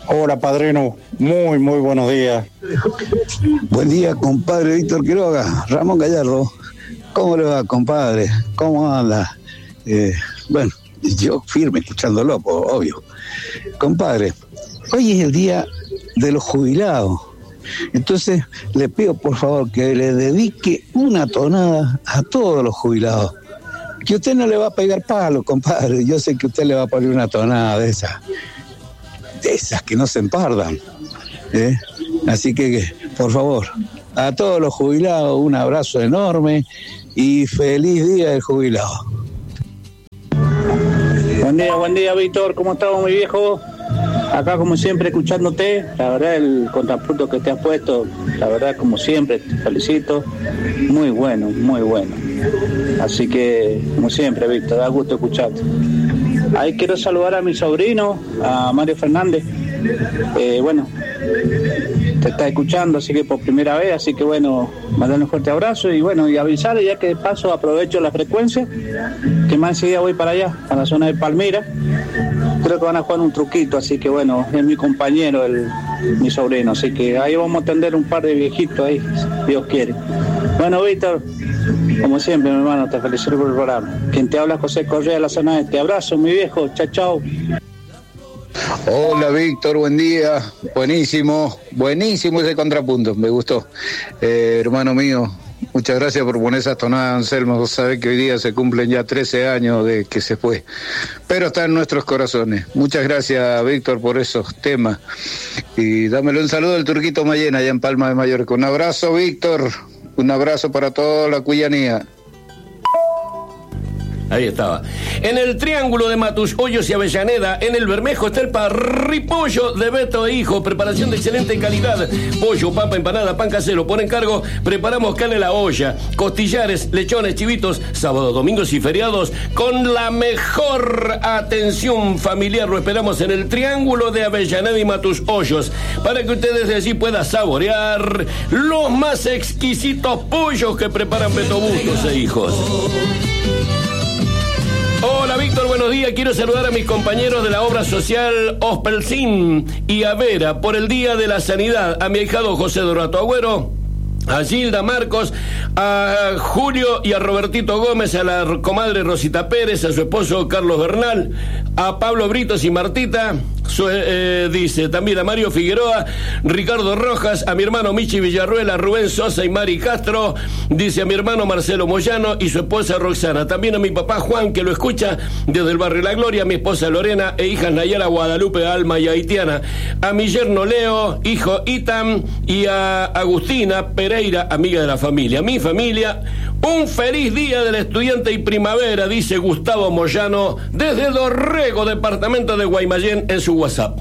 Hola, padrino. Muy buenos días. Buen día, compadre Víctor Quiroga. Ramón Gallardo. ¿Cómo le va, compadre? ¿Cómo anda? Bueno, yo firme escuchándolo, obvio. Compadre, hoy es el día de los jubilados. Entonces, le pido por favor que le dedique una tonada a todos los jubilados. Que usted no le va a pegar palo, compadre. Yo sé que usted le va a poner una tonada de esas que no se empardan. Así que, por favor, a todos los jubilados, un abrazo enorme y feliz día del jubilado. Buen día, Víctor. ¿Cómo estamos, mi viejo? Acá, como siempre, escuchándote. La verdad, el contrapunto que te has puesto, la verdad, como siempre, te felicito. Muy bueno. Así que, como siempre, Víctor, da gusto escucharte. Ahí quiero saludar a mi sobrino, a Mario Fernández. Bueno, te está escuchando, así que por primera vez, así que bueno, mandarle un fuerte abrazo y bueno, y avisarle ya que de paso aprovecho la frecuencia, que más enseguida voy para allá, a la zona de Palmira. Creo que van a jugar un truquito, así que bueno, es mi compañero, mi sobrino, así que ahí vamos a atender un par de viejitos ahí, si Dios quiere. Bueno, Víctor, como siempre, mi hermano, te felicito por el programa. Quien te habla es José Correa de la zona de este. Abrazo, mi viejo, chao. Hola, Víctor, buen día. Buenísimo ese contrapunto, me gustó. Hermano mío, muchas gracias por poner esa tonada, Anselmo. Vos sabés que hoy día se cumplen ya 13 años de que se fue, pero está en nuestros corazones. Muchas gracias, Víctor, por esos temas. Y dámelo un saludo al Turquito Mayena, allá en Palma de Mallorca. Un abrazo, Víctor. Un abrazo para toda la cuyanía. Ahí estaba. En el Triángulo de Matus, Hoyos y Avellaneda, en el Bermejo está el parripollo de Beto e Hijo. Preparación de excelente calidad. Pollo, papa, empanada, pan casero. Por encargo, preparamos carne en la olla. Costillares, lechones, chivitos, sábados, domingos y feriados. Con la mejor atención familiar. Lo esperamos en el Triángulo de Avellaneda y Matus, Hoyos. Para que ustedes de allí puedan saborear los más exquisitos pollos que preparan Beto Bustos e Hijos. Hola, Víctor, buenos días. Quiero saludar a mis compañeros de la obra social Ospelsin y Avera por el Día de la Sanidad. A mi ahijado José Dorato Agüero, a Gilda Marcos, a Julio y a Robertito Gómez, a la comadre Rosita Pérez, a su esposo Carlos Bernal, a Pablo Britos y Martita, dice también a Mario Figueroa, Ricardo Rojas, a mi hermano Michi Villarruel, a Rubén Sosa y Mari Castro, dice a mi hermano Marcelo Moyano y su esposa Roxana, también a mi papá Juan, que lo escucha desde el barrio La Gloria, a mi esposa Lorena e hijas Nayara, Guadalupe, Alma y Haitiana, a mi yerno Leo, hijo Itam y a Agustina Pereira, amiga de la familia. Mi familia, un feliz día del estudiante y primavera, dice Gustavo Moyano desde Dorrego, departamento de Guaymallén, en su WhatsApp.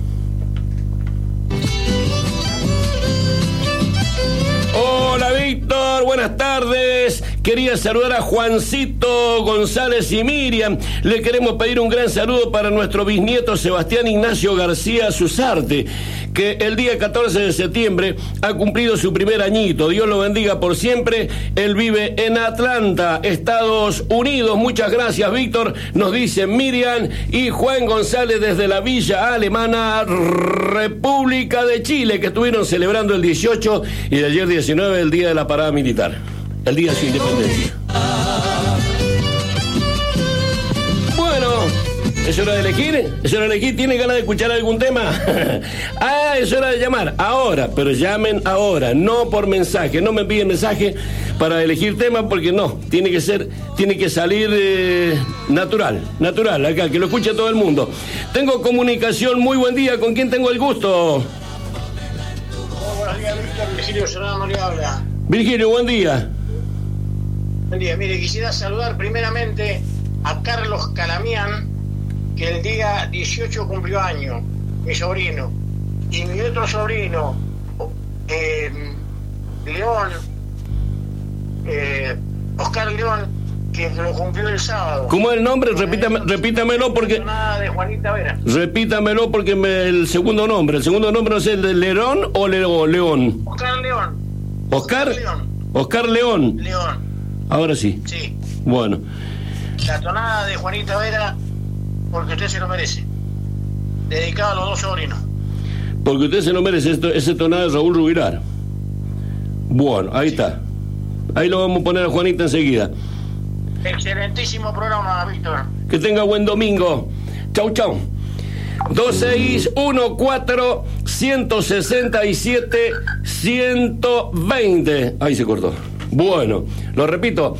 Hola, Víctor, buenas tardes. Quería saludar a Juancito González y Miriam. Le queremos pedir un gran saludo para nuestro bisnieto Sebastián Ignacio García Susarte, que el día 14 de septiembre ha cumplido su primer añito. Dios lo bendiga por siempre. Él vive en Atlanta, Estados Unidos. Muchas gracias, Víctor. Nos dice Miriam y Juan González desde la Villa Alemana, República de Chile, que estuvieron celebrando el 18 y de ayer 19 el día de la parada militar, el día de su independencia. Bueno, ¿es hora de elegir? ¿Es hora de elegir? ¿Tiene ganas de escuchar algún tema? Es hora de llamar ahora, pero llamen ahora, no por mensaje. No me envíen mensaje para elegir tema, porque no, tiene que salir natural, acá, que lo escuche todo el mundo. Tengo comunicación. Muy buen día. ¿Con quién tengo el gusto? Buenos días, Víctor. Virgilio Serrano le habla. Virgilio, buen día. Buen día. Mire, quisiera saludar primeramente a Carlos Calamián, que el día 18 cumplió año, mi sobrino. Y mi otro sobrino, León, Oscar León, que lo cumplió el sábado. ¿Cómo es el nombre? Repítamelo porque... De Juanita Vera. Repítamelo porque el segundo nombre no sé, ¿el de Lerón o León? Oscar León. ¿Oscar? Oscar León. León. Ahora sí. Sí. Bueno. La tonada de Juanita Vera, porque usted se lo merece. Dedicado a los dos sobrinos. Porque usted se lo merece, ese tonado de Raúl Rubilar. Bueno, ahí está. Ahí lo vamos a poner a Juanita enseguida. Excelentísimo programa, Víctor. Que tenga buen domingo. Chau, chau. 2614-167-120. Ahí se cortó. Bueno, lo repito,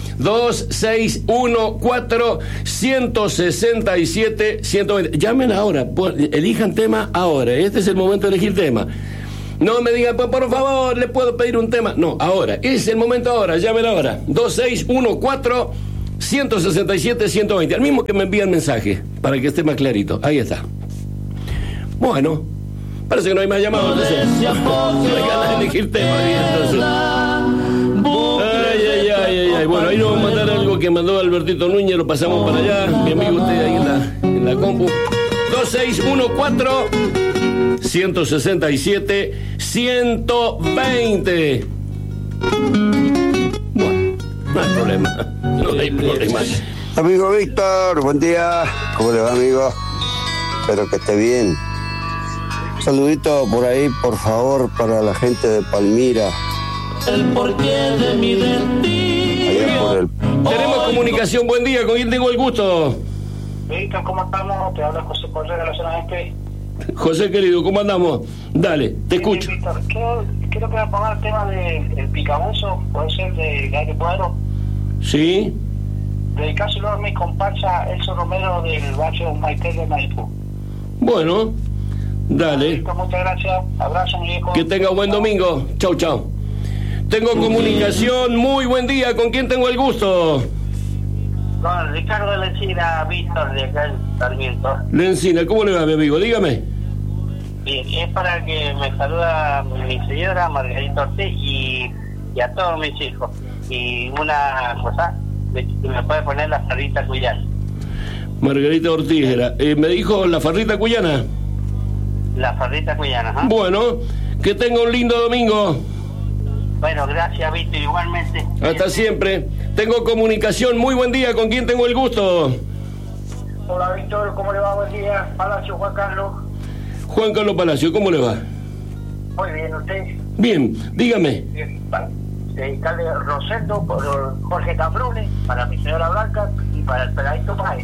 2614-167-120. Llamen ahora, elijan tema ahora. Este es el momento de elegir tema. No me digan, por favor, ¿le puedo pedir un tema? No, ahora, es el momento ahora, llamen ahora. 2614-167-120. Al mismo que me envían mensaje, para que esté más clarito. Ahí está. Bueno, parece que no hay más llamados. No hay ganas de elegir tema. Ay. Bueno, ahí nos vamos a mandar algo que mandó Albertito Núñez, lo pasamos para allá. Mi amigo usted ahí en la compu. 2614-167-120. Bueno, no hay problema. No hay problema. Amigo Víctor, buen día. ¿Cómo le va, amigo? Espero que esté bien. Un saludito por ahí, por favor, para la gente de Palmira. El porqué de mi destino. Tenemos comunicación, buen día, ¿con quién tengo el gusto? Víctor, ¿cómo estamos? Te habla José Correa de la zona este. José querido, ¿cómo andamos? Dale, te escucho. Víctor, quiero que me ponga el tema del picabuzo, puede ser de Gabriel Cuadro. Sí. Dedicárselo a mi comparsa Elso Romero del barrio Maitel de Maipú. Bueno, dale. Víctor, muchas gracias, abrazo, mi viejo. Que tenga buen domingo, chau, chau. Tengo comunicación, muy buen día, ¿con quién tengo el gusto? Con Ricardo de la Encina, Víctor, de acá en Sarmiento. Lencina, ¿cómo le va, mi amigo? Dígame. Bien, es para que me saluda mi señora Margarita Ortiz y a todos mis hijos. Y una cosa, me puede poner la farrita cuyana. Margarita Ortiz era. ¿Me dijo la farrita cuyana? La farrita cuyana, ¿ah? Bueno, que tenga un lindo domingo. Bueno, gracias, Víctor, igualmente. Hasta siempre. Tengo comunicación, muy buen día, ¿con quién tengo el gusto? Hola, Víctor, ¿cómo le va? Buen día. Palacio, Juan Carlos. Juan Carlos Palacio, ¿cómo le va? Muy bien, ¿usted? Bien, dígame. Bien, dedicarle Rosendo por Jorge Cafrune, para mi señora Blanca y para el peladito Páez.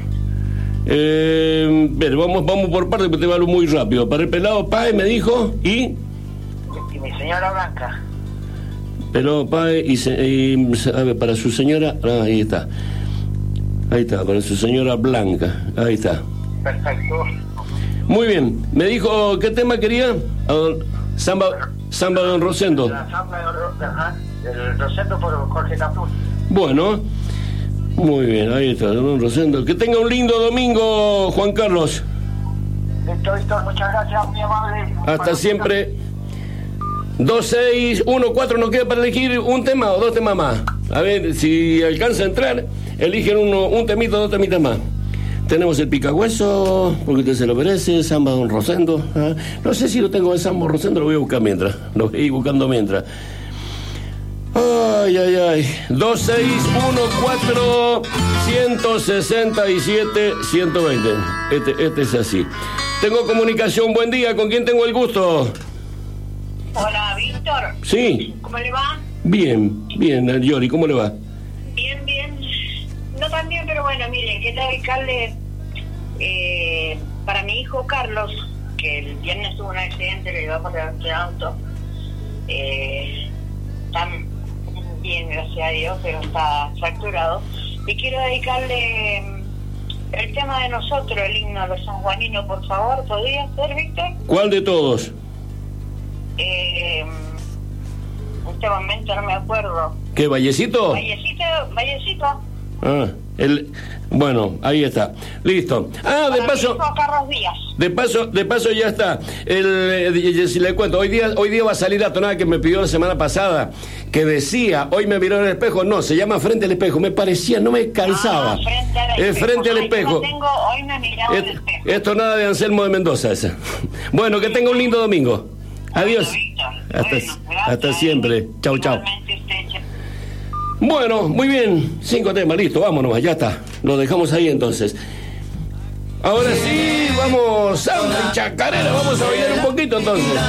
Vamos por parte, porque te hablo muy rápido. Para el pelado Páez me dijo, ¿y mi señora Blanca. Pelado Páez a ver, para su señora, ahí está, para su señora Blanca, ahí está. Perfecto. Muy bien, me dijo, ¿qué tema quería? Samba Don Rosendo. La samba del Rosendo por Jorge Cafrune. Bueno, muy bien, ahí está, Don Rosendo. Que tenga un lindo domingo, Juan Carlos. Víctor, muchas gracias, muy amable. Hasta siempre. 2614, nos queda para elegir un tema o dos temas más. A ver, si alcanza a entrar, eligen un temito, dos temitas más. Tenemos el picahueso, porque usted se lo merece, Samba Don Rosendo. No sé si lo tengo en Samba Rosendo, lo voy a buscar mientras. Lo voy a ir buscando mientras. Ay. 2614-167-120. Este es así. Tengo comunicación, buen día, ¿con quién tengo el gusto? Hola, Víctor. Sí. ¿Cómo le va? Bien, Yori, ¿cómo le va? Bien. No tan bien, pero bueno, mire, quiero dedicarle para mi hijo Carlos, que el viernes tuvo un accidente, le llevamos de auto. Está bien, gracias a Dios, pero está fracturado. Y quiero dedicarle el tema de nosotros, el himno de los sanjuaninos, por favor. ¿Podría ser, Víctor? ¿Cuál de todos? En este momento no me acuerdo. ¿Qué, Vallecito? Vallecito. Bueno, ahí está. Listo. De paso. Carlos Díaz. De paso ya está. Si le cuento, hoy día va a salir la tonada que me pidió la semana pasada, que decía, hoy me miró en el espejo. No, se llama Frente al Espejo. Me parecía, no me cansaba. Frente al Espejo. Hoy me miraba en el espejo. Es tonada de Anselmo de Mendoza esa. Bueno, que tenga un lindo domingo. Adiós. Hasta siempre. Chau. Bueno, muy bien. 5 temas, listo, vámonos, ya está. Lo dejamos ahí entonces. Ahora sí, vamos a chacarera, vamos a bailar un poquito entonces.